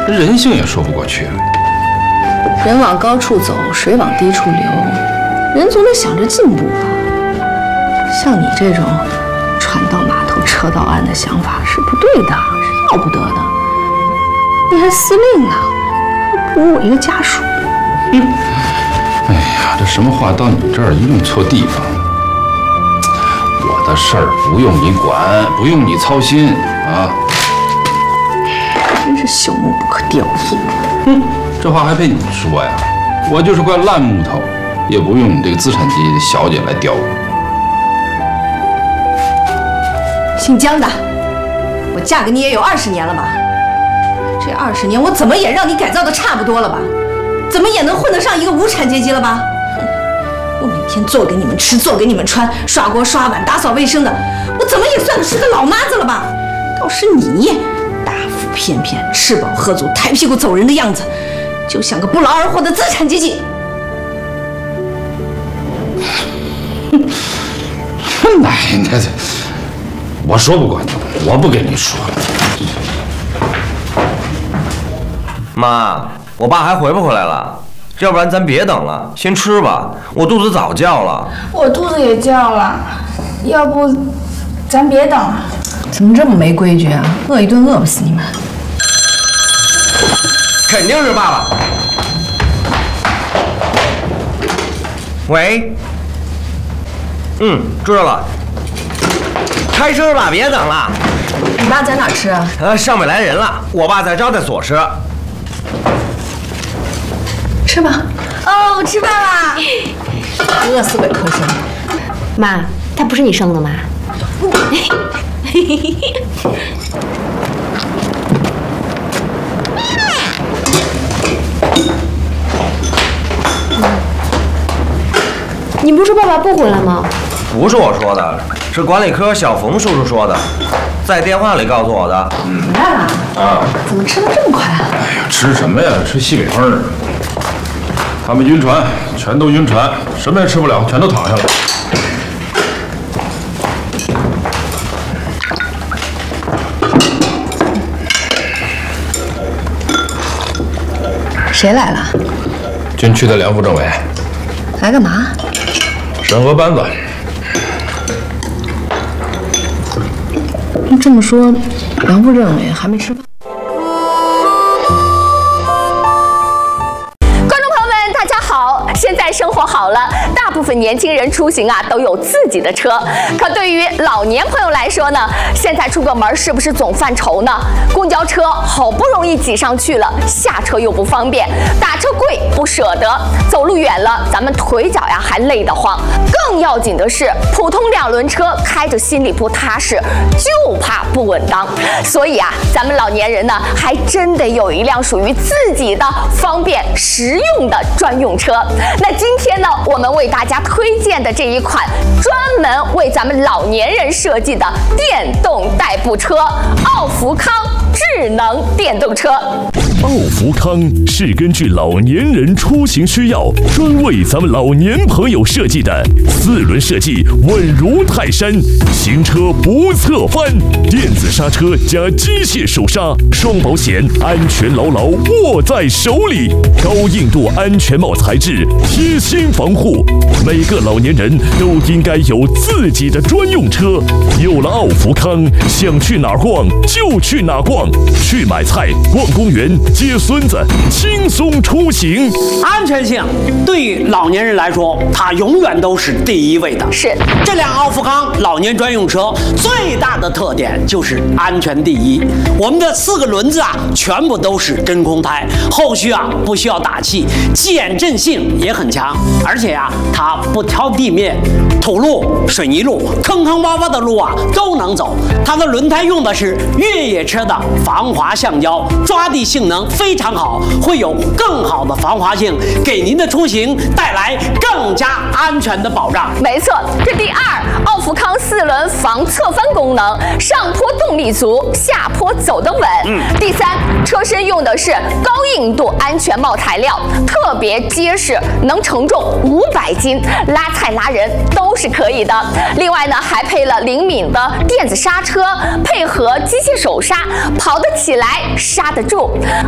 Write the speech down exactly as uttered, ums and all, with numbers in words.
这人性也说不过去了。 人往高处走，水往低处流，人总得想着进步吧。像你这种船到码头车到岸的想法是不对的，是要不得的。你还司令呢，不如我一个家属。 嗯，哎呀，这什么话到你这儿用错地方。我的事儿不用你管，不用你操心啊。 真是朽木不可雕也。 哼，这话还配你说呀？我就是块烂木头，也不用你这个资产阶级的小姐来雕我。 姓江的，我嫁给你也有二十年了吧？这二十年我怎么也让你改造的差不多了吧？怎么也能混得上一个无产阶级了吧？我每天做给你们吃，做给你们穿，刷锅刷碗，打扫卫生的，我怎么也算是个老妈子了吧？倒是你，大腹便便，吃饱喝足，抬屁股走人的样子，就像个不劳而获的资产阶级。 哼，奶奶的！我说不管你，我不跟你说了。 妈，我爸还回不回来了？要不然咱别等了，先吃吧。我肚子早叫了。 我肚子也叫了，要不咱别等了。 怎么这么没规矩啊？饿一顿饿不死你们。 肯定是爸爸。喂。嗯，知道了。开吃吧，别等了。 你爸在哪吃啊？ 呃，上面来人了，我爸在招待所吃。 吃吧。 哦，吃饭啦！ 饿死伪科生。 妈，他不是你生的吗？你不是说爸爸不回来吗？ 不是我说的，是管理科小冯叔叔说的，在电话里告诉我的。 嗯，回来了啊？怎么吃的这么快啊？ 哎呀，吃什么呀？吃西北风儿。他们晕船，全都晕船，什么也吃不了，全都躺下了。 谁来了？ 军区的梁副政委。 来干嘛？ 审核班子。 这么说，梁副政委还没吃饭？ 现在生活好了，大部分年轻人出行啊都有自己的车。可对于老年朋友来说呢，现在出个门是不是总犯愁呢？公交车好不容易挤上去了，下车又不方便，打车贵不舍得，走路远了咱们腿脚呀还累得慌。更要紧的是，普通两轮车开着心里不踏实，就怕不稳当。所以啊，咱们老年人呢还真得有一辆属于自己的方便实用的专用车。那今天呢，我们为大家推荐的这一款专门为咱们老年人设计的电动代步车——奥福康智能电动车。 奥福康是根据老年人出行需要，专为咱们老年朋友设计的，四轮设计稳如泰山，行车不侧翻，电子刹车加机械手刹，双保险，安全牢牢握在手里，高硬度安全帽材质，贴心防护。每个老年人都应该有自己的专用车。有了奥福康，想去哪儿逛就去哪儿逛，去买菜、逛公园、接孙子，轻松出行。 安全性对于老年人来说，它永远都是第一位的。 是这辆奥福康老年专用车最大的特点就是安全第一。我们的四个轮子啊，全部都是真空胎，后续啊不需要打气，减震性也很强，而且啊它不挑地面，土路、水泥路、坑坑洼洼的路啊都能走。它的轮胎用的是越野车的防滑橡胶，抓地性能非常好，会有更好的防滑性，给您的出行带来更加安全的保障。 没错，这第二，奥福康四轮防侧翻功能，上坡动力足，下坡走得稳。嗯。第三，车身用的是高硬度安全帽材料，特别结实，能承重五百斤，拉菜拉人都是可以的。另外呢，还配了灵敏的电子刹车，配合机械手刹，跑得起来，刹得住。